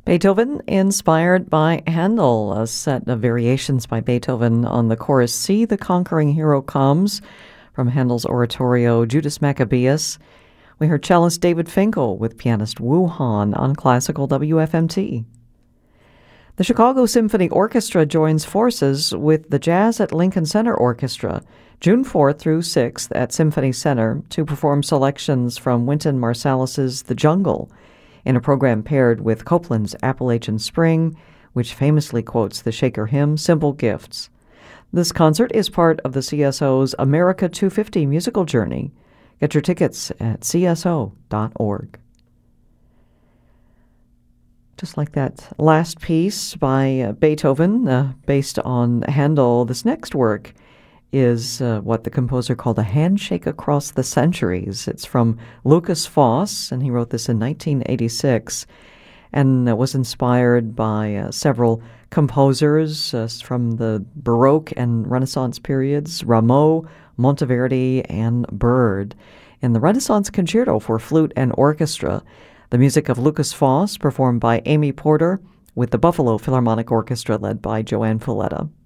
Beethoven inspired by Handel, a set of variations by Beethoven on the chorus See the Conquering Hero Comes from Handel's oratorio Judas Maccabeus. We heard cellist David Finkel with pianist Wu Han on classical WFMT. The Chicago Symphony Orchestra joins forces with the Jazz at Lincoln Center Orchestra June 4th through 6th at Symphony Center to perform selections from Wynton Marsalis's The Jungle in a program paired with Copland's Appalachian Spring, which famously quotes the Shaker hymn, Simple Gifts. This concert is part of the CSO's America 250 musical journey. Get your tickets at cso.org. Just like that last piece by Beethoven, based on Handel, this next work is what the composer called a handshake across the centuries. It's from Lukas Foss, and he wrote this in 1986, and was inspired by several composers from the Baroque and Renaissance periods, Rameau, Monteverdi, and Bird. In the Renaissance Concerto for Flute and Orchestra, the music of Lukas Foss, performed by Amy Porter, with the Buffalo Philharmonic Orchestra led by Joanne Falletta.